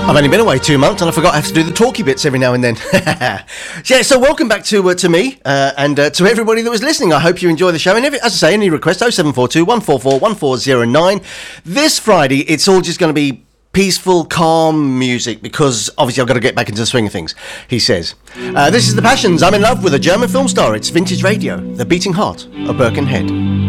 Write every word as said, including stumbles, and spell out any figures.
I've only been away two months and I forgot I have to do the talky bits every now and then. Yeah, so welcome back to uh, to me uh, and uh, to everybody that was listening. I hope you enjoy the show. And every, as I say, any request, oh seven four two, one four four, one four zero nine. This Friday, it's all just going to be peaceful, calm music because obviously I've got to get back into the swing of things, he says. Uh, this is The Passions. I'm in love with a German film star. It's Vintage Radio, the beating heart of Birkenhead.